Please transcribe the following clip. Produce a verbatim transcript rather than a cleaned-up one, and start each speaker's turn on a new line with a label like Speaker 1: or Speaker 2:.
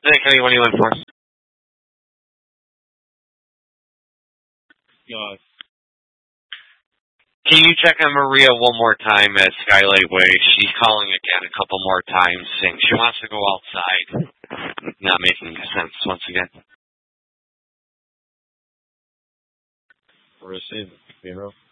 Speaker 1: Hey, Kenny, what are you in for?
Speaker 2: God.
Speaker 1: Can you check on Maria one more time at Skylight Way? She's calling again a couple more times, saying she wants to go outside. Not making sense once again.
Speaker 2: Receive, Hero.